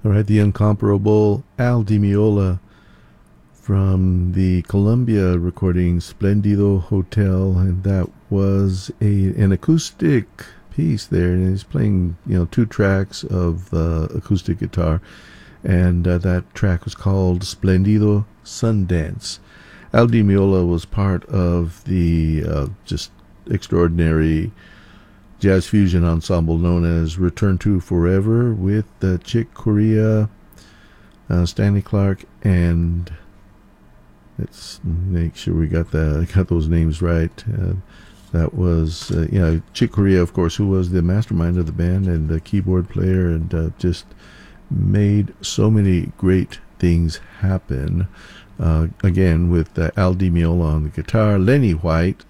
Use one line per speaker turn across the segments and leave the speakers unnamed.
All right, the incomparable Al Di Meola from the Columbia recording Splendido Hotel, and that was an acoustic piece there, and he's playing two tracks of acoustic guitar, and that track was called Splendido Sundance. Al Di Meola was part of the just extraordinary jazz fusion ensemble known as Return to Forever with Chick Corea, Stanley Clarke, and let's make sure we got those names right. That was Chick Corea, of course, who was the mastermind of the band and the keyboard player, and just made so many great things happen. Again, with Al Di Meola on the guitar, Lenny White,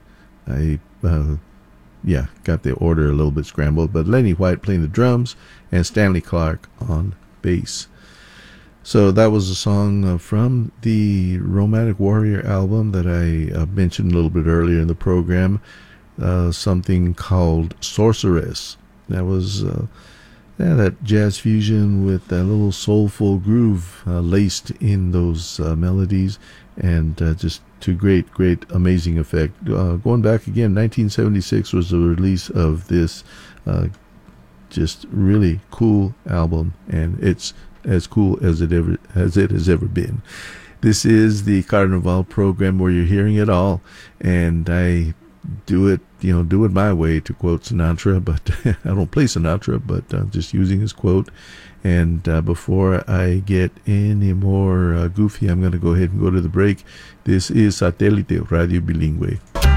got the order a little bit scrambled, but Lenny White playing the drums and Stanley Clarke on bass. So that was a song from the Romantic Warrior album that I mentioned a little bit earlier in the program, something called Sorceress. That was that jazz fusion with that little soulful groove laced in those melodies, and just to great, amazing effect. Going back again, 1976 was the release of this just really cool album, and it's as cool as it has ever been. This is the Carnival program where you're hearing it all, and I do it my way, to quote Sinatra, but I don't play Sinatra, but just using his quote. And before I get any more goofy, I'm going to go ahead and go to the break. This is Satélite Radio Bilingüe.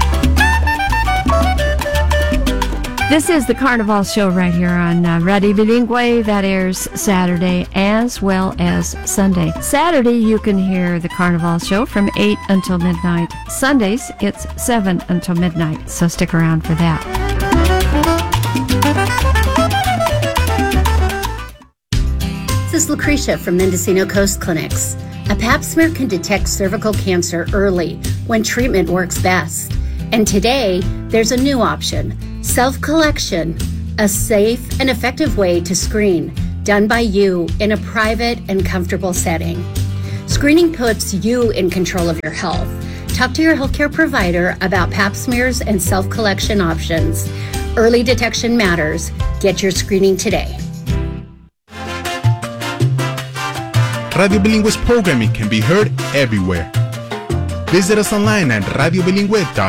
This is the Carnival Show right here on Radio Bilingüe that airs Saturday as well as Sunday. Saturday, you can hear the Carnival Show from 8 until midnight. Sundays, it's 7 until midnight, so stick around for that.
This is Lucretia from Mendocino Coast Clinics. A pap smear can detect cervical cancer early when treatment works best. And today, there's a new option, self-collection, a safe and effective way to screen, done by you in a private and comfortable setting. Screening puts you in control of your health. Talk to your healthcare provider about pap smears and self-collection options. Early detection matters. Get your screening today.
Radio Bilingüe's programming can be heard everywhere. Visit us online at radiobilingüe.com.